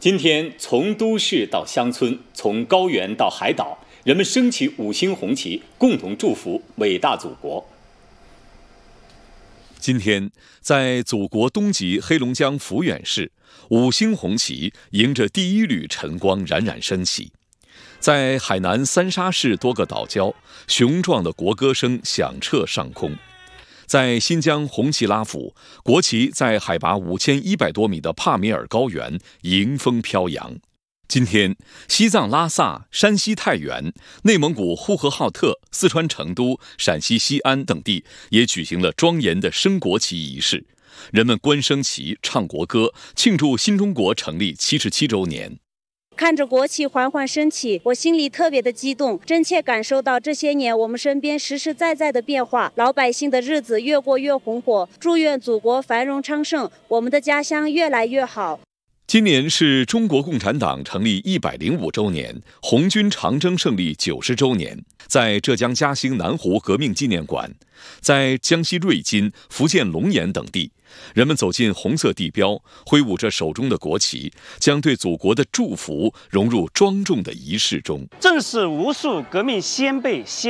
今天，从都市到乡村，从高原到海岛，人们升起5星红旗，共同祝福伟大祖国。 今天，在祖国东极黑龙江抚远市，5星红旗迎着第一缕晨光冉冉升起。在海南三沙市多个岛礁，雄壮的国歌声响彻上空。在新疆红旗拉府，国旗在海拔5100多米的帕米尔高原迎风飘扬。今天，西藏拉萨、山西太原、内蒙古呼和浩特、四川成都、陕西西安等地也举行了庄严的升国旗仪式，人们观升旗、唱国歌，庆祝新中国成立77周年。 看着国旗缓缓升起，我心里特别的激动，真切感受到这些年我们身边实实在在的变化，老百姓的日子越过越红火。祝愿祖国繁荣昌盛，我们的家乡越来越好。 今年是中国共产党成立105周年，红军长征胜利90周年。在浙江嘉兴南湖革命纪念馆，在江西瑞金、福建龙岩等地，人们走进红色地标，挥舞着手中的国旗，将对祖国的祝福融入庄重的仪式中。 正是无数革命先辈